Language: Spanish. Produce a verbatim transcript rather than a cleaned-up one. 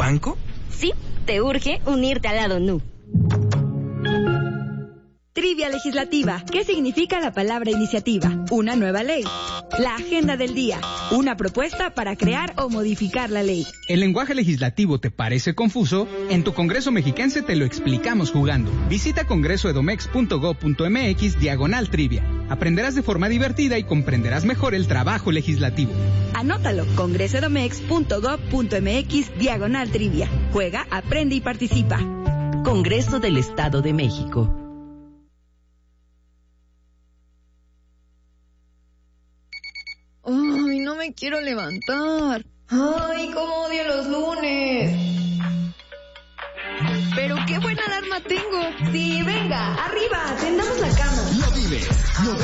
banco? Sí, te urge unirte al lado N U. Trivia legislativa. ¿Qué significa la palabra iniciativa? Una nueva ley. La agenda del día. Una propuesta para crear o modificar la ley. ¿El lenguaje legislativo te parece confuso? En tu Congreso Mexiquense te lo explicamos jugando. Visita congresoedomex.gov.mx diagonal trivia. Aprenderás de forma divertida y comprenderás mejor el trabajo legislativo. Anótalo. congresoedomex.gov.mx diagonal trivia. Juega, aprende y participa. Congreso del Estado de México. Ay, no me quiero levantar. Ay, cómo odio los lunes. Pero qué buena alarma tengo. Sí, venga, arriba, tendamos la cama. No vives, no